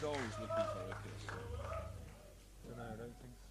doll's looking for a kiss. Don't know, I don't think